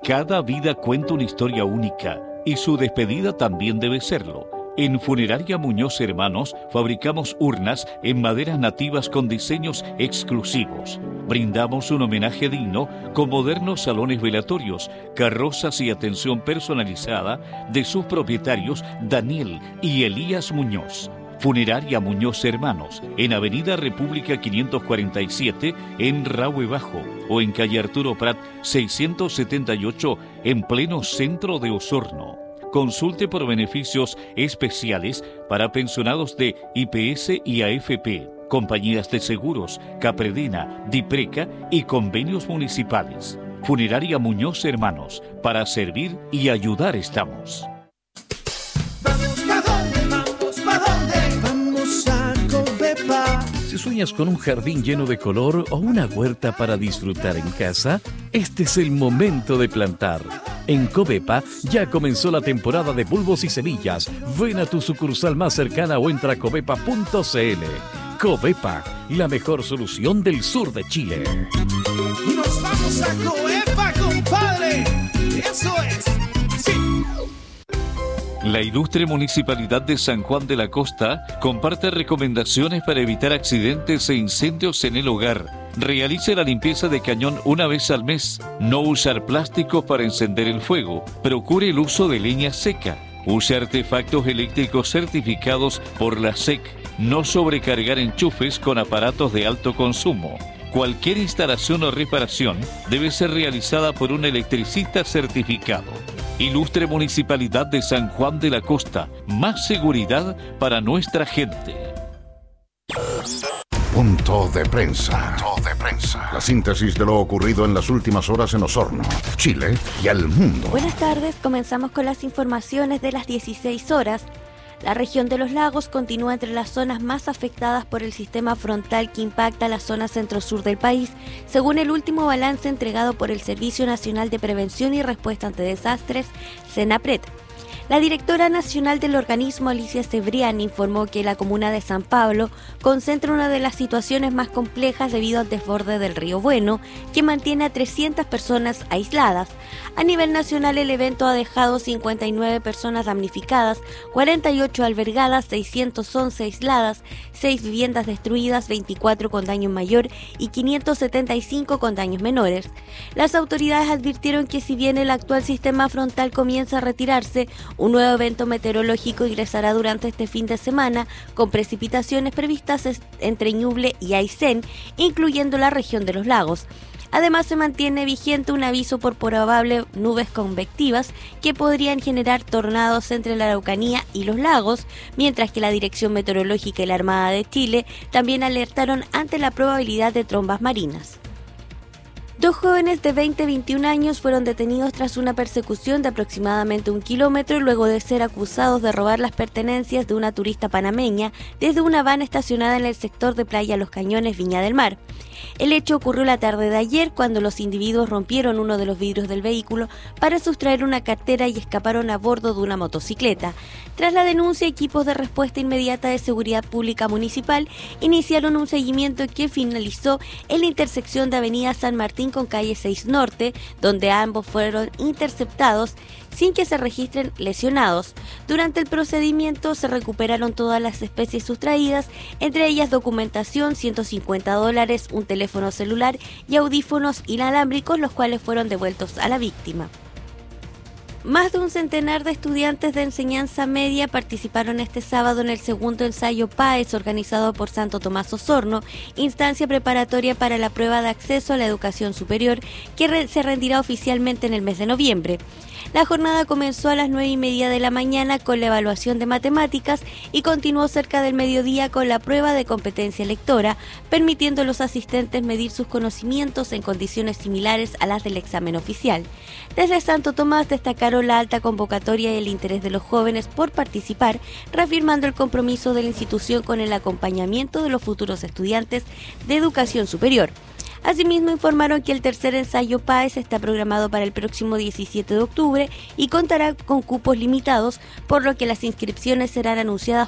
Cada vida cuenta una historia única y su despedida también debe serlo. En Funeraria Muñoz Hermanos fabricamos urnas en maderas nativas con diseños exclusivos. Brindamos un homenaje digno con modernos salones velatorios, carrozas y atención personalizada de sus propietarios Daniel y Elías Muñoz. Funeraria Muñoz Hermanos, en Avenida República 547, en Rahue Bajo, o en calle Arturo Prat 678, en pleno centro de Osorno. Consulte por beneficios especiales para pensionados de IPS y AFP, compañías de seguros, Capredena, Dipreca y convenios municipales. Funeraria Muñoz Hermanos, para servir y ayudar estamos. Si sueñas con un jardín lleno de color o una huerta para disfrutar en casa, este es el momento de plantar. En Covepa ya comenzó la temporada de bulbos y semillas. Ven a tu sucursal más cercana o entra a covepa.cl. Covepa, la mejor solución del sur de Chile. ¡Nos vamos a Covepa, compadre! ¡Eso es! ¡Sí! La Ilustre Municipalidad de San Juan de la Costa comparte recomendaciones para evitar accidentes e incendios en el hogar. Realice la limpieza de cañón una vez al mes. No usar plásticos para encender el fuego. Procure el uso de leña seca. Use artefactos eléctricos certificados por la SEC. No sobrecargar enchufes con aparatos de alto consumo. Cualquier instalación o reparación debe ser realizada por un electricista certificado. Ilustre Municipalidad de San Juan de la Costa. Más seguridad para nuestra gente. Punto de prensa. La síntesis de lo ocurrido en las últimas horas en Osorno, Chile y al mundo. Buenas tardes, comenzamos con las informaciones de las 16 horas. La región de los lagos continúa entre las zonas más afectadas por el sistema frontal que impacta la zona centro-sur del país, según el último balance entregado por el Servicio Nacional de Prevención y Respuesta ante Desastres, SENAPRED. La directora nacional del organismo, Alicia Cebrián, informó que la comuna de San Pablo concentra una de las situaciones más complejas debido al desborde del río Bueno, que mantiene a 300 personas aisladas. A nivel nacional, el evento ha dejado 59 personas damnificadas, 48 albergadas, 611 aisladas, 6 viviendas destruidas, 24 con daño mayor y 575 con daños menores. Las autoridades advirtieron que si bien el actual sistema frontal comienza a retirarse, un nuevo evento meteorológico ingresará durante este fin de semana con precipitaciones previstas entre Ñuble y Aysén, incluyendo la región de los lagos. Además, se mantiene vigente un aviso por probables nubes convectivas que podrían generar tornados entre la Araucanía y los lagos, mientras que la Dirección Meteorológica y la Armada de Chile también alertaron ante la probabilidad de trombas marinas. 2 jóvenes de 20 y 21 años fueron detenidos tras una persecución de aproximadamente 1 kilómetro luego de ser acusados de robar las pertenencias de una turista panameña desde una van estacionada en el sector de Playa Los Cañones, Viña del Mar. El hecho ocurrió la tarde de ayer cuando los individuos rompieron uno de los vidrios del vehículo para sustraer una cartera y escaparon a bordo de una motocicleta. Tras la denuncia, equipos de respuesta inmediata de Seguridad Pública Municipal iniciaron un seguimiento que finalizó en la intersección de Avenida San Martín con calle 6 Norte, donde ambos fueron interceptados sin que se registren lesionados. Durante el procedimiento se recuperaron todas las especies sustraídas, entre ellas documentación, $150, un teléfono celular y audífonos inalámbricos, los cuales fueron devueltos a la víctima. Más de un centenar de estudiantes de enseñanza media participaron este sábado en el segundo ensayo PAES organizado por Santo Tomás Osorno, instancia preparatoria para la prueba de acceso a la educación superior que se rendirá oficialmente en el mes de noviembre. La jornada comenzó a las 9:30 de la mañana con la evaluación de matemáticas y continuó cerca del mediodía con la prueba de competencia lectora, permitiendo a los asistentes medir sus conocimientos en condiciones similares a las del examen oficial. Desde Santo Tomás destacaron la alta convocatoria y el interés de los jóvenes por participar, reafirmando el compromiso de la institución con el acompañamiento de los futuros estudiantes de educación superior. Asimismo, informaron que el tercer ensayo PAES está programado para el próximo 17 de octubre y contará con cupos limitados, por lo que las inscripciones serán anunciadas